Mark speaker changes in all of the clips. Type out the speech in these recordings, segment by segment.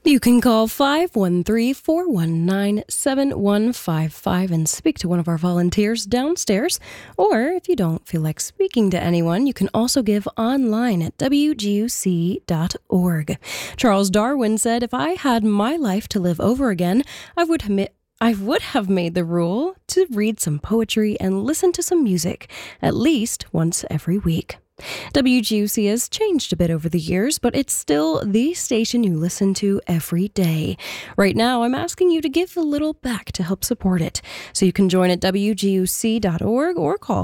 Speaker 1: You can call 513-419-7155 and speak to one of our volunteers downstairs. Or if you don't feel like speaking to anyone, you can also give online at wguc.org. Charles Darwin said, "If I had my life to live over again, I would have made the rule to read some poetry and listen to some music at least once every week." WGUC has changed a bit over the years, but it's still the station you listen to every day. Right now, I'm asking you to give a little back to help support it. So you can join at wguc.org or call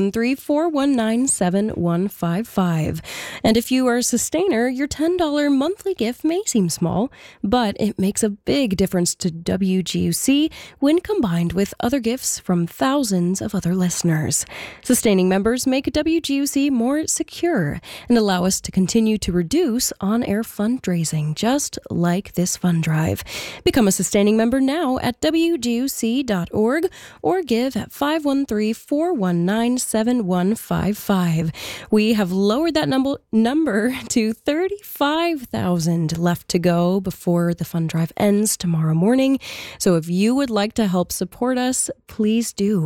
Speaker 1: 513-419-7155. And if you are a sustainer, your $10 monthly gift may seem small, but it makes a big difference to WGUC when combined with other gifts from thousands of other listeners. Sustaining members make WGUC more secure and allow us to continue to reduce on-air fundraising, just like this fund drive. Become a sustaining member now at wguc.org or give at 513-419-7155. We have lowered that number to 35,000 left to go before the fund drive ends tomorrow morning. So if you would like to help support us, please do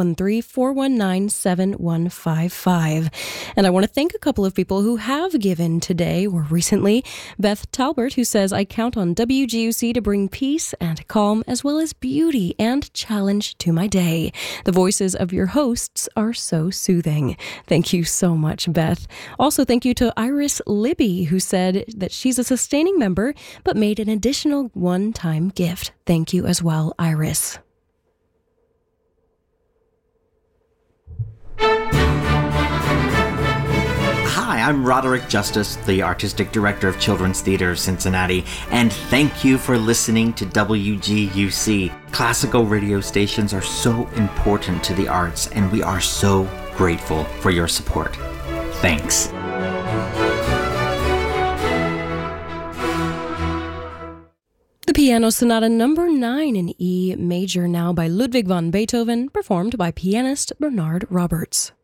Speaker 1: 513-419-7155. And I want to thank a couple of people who have given today or recently. Beth Talbert, who says, "I count on WGUC to bring peace and calm as well as beauty and challenge to my day. The voices of your hosts are so soothing." Thank you so much, Beth. Also, thank you to Iris Libby, who said that she's a sustaining member but made an additional one-time gift. Thank you as well, Iris.
Speaker 2: Hi, I'm Roderick Justice, the Artistic Director of Children's Theatre of Cincinnati, and thank you for listening to WGUC. Classical radio stations are so important to the arts, and we are so grateful for your support. Thanks.
Speaker 1: The Piano Sonata Number 9 in E major now by Ludwig van Beethoven, performed by pianist Bernard Roberts.